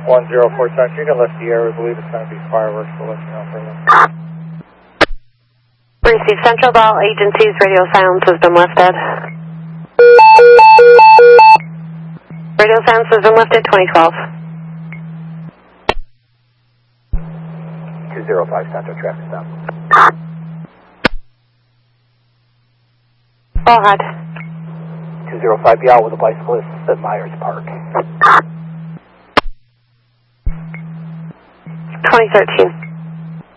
104 Central, you can lift the air. We believe it's going to be fireworks. We'll let you know further. Receive Central, all agencies, radio silence has been lifted. Radio silence has been lifted, 2012. 205 Central, traffic stop. Go ahead. 205, be out with a bicyclist at Myers Park. 2013.